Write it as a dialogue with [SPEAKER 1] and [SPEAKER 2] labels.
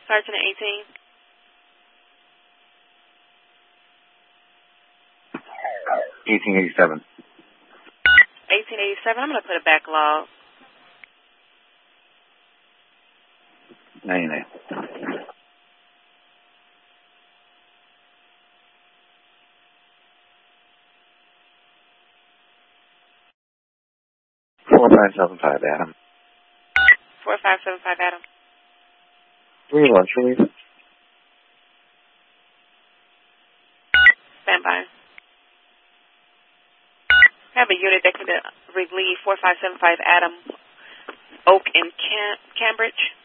[SPEAKER 1] Sergeant at 18.
[SPEAKER 2] 1887.
[SPEAKER 1] 1887. I'm going to put a backlog.
[SPEAKER 2] 99. 4575 Adam.
[SPEAKER 1] 4575 Adam.
[SPEAKER 2] Free lunch, please.
[SPEAKER 1] Stand by. I have a unit that can relieve 4575 Adam Oak in Cambridge.